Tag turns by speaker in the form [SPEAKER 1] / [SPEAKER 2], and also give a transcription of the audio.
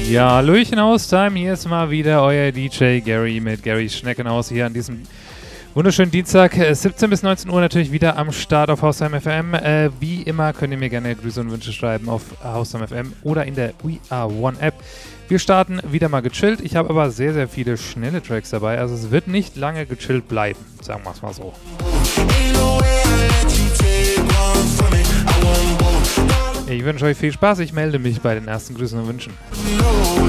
[SPEAKER 1] Ja, Hallöchen Haustime, hier ist mal wieder euer DJ Gary mit Garys Schneckenhaus hier an diesem wunderschönen Dienstag, 17 bis 19 Uhr natürlich wieder am Start auf Haustime FM. Wie immer könnt ihr mir gerne Grüße und Wünsche schreiben auf Haustime FM oder in der We Are One App. Wir starten wieder mal gechillt, ich habe aber sehr, sehr viele schnelle Tracks dabei, also es wird nicht lange gechillt bleiben, sagen wir es mal so. Ich wünsche euch viel Spaß, ich melde mich bei den ersten Grüßen und Wünschen.